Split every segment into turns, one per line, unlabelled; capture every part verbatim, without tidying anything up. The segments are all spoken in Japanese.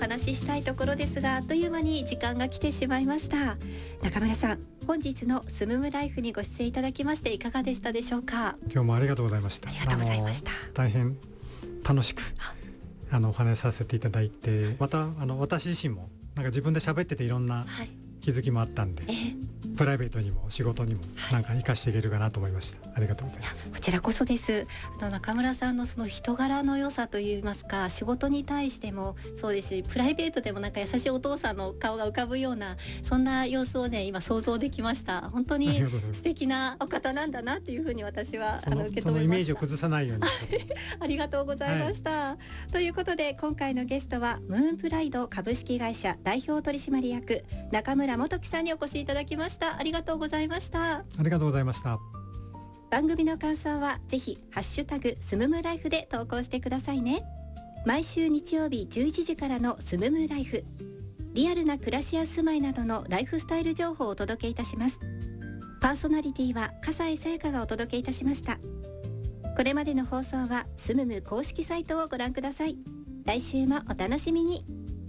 話ししたいところですが、あっという間に時間が来てしまいました。中村さん、本日のスムムライフにご出演いただきましていかがでしたでしょうか。
今日もありがとうございました。
ありがとうございました。
大変楽しくあのお話しさせていただいて、またあの私自身もなんか自分で喋ってていろんな気づきもあったんで、はい、プライベートにも仕事にもなんか生かしていけるかなと思いました。ありがとうございます。
こちらこそです。あの中村さんのその人柄の良さといいますか、仕事に対してもそうですし、プライベートでもなんか優しいお父さんの顔が浮かぶような、そんな様子をね今想像できました。本当に素敵なお方なんだなっていうふうに私はあの受け止めました。
そのイメージを崩さないように
ありがとうございました、はい、ということで今回のゲストはムーンプライド株式会社代表取締役中村元樹さんにお越しいただきました。ありがとうございました。
ありがとうございました。
番組の感想はぜひハッシュタグスムムライフで投稿してくださいね。毎週日曜日じゅういちじからのスムムライフ、リアルな暮らしや住まいなどのライフスタイル情報をお届けいたします。パーソナリティは笠井さやかがお届けいたしました。これまでの放送はスムム公式サイトをご覧ください。来週もお楽しみに。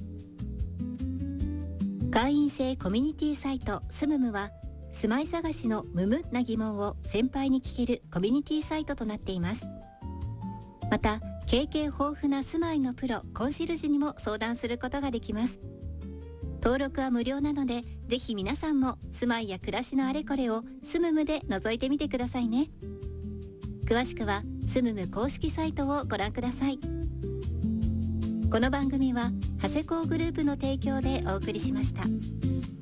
会員制コミュニティサイトスムムは住まい探しの無無な疑問を先輩に聞けるコミュニティサイトとなっています。また経験豊富な住まいのプロコンシェルジュにも相談することができます。登録は無料なのでぜひ皆さんも住まいや暮らしのあれこれをスムムで覗いてみてくださいね。詳しくはスムム公式サイトをご覧ください。この番組は長谷工グループの提供でお送りしました。